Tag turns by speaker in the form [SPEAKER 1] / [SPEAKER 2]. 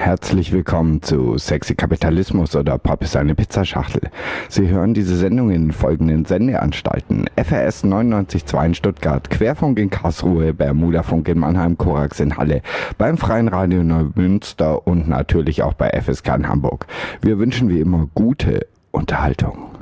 [SPEAKER 1] Herzlich willkommen zu Sexy Kapitalismus oder Pop ist eine Pizzaschachtel. Sie hören diese Sendung in folgenden Sendeanstalten: FRS 99.2 in Stuttgart, Querfunk in Karlsruhe, Bermudafunk in Mannheim, Korax in Halle, beim Freien Radio Neumünster und natürlich auch bei FSK in Hamburg. Wir wünschen wie immer gute Unterhaltung.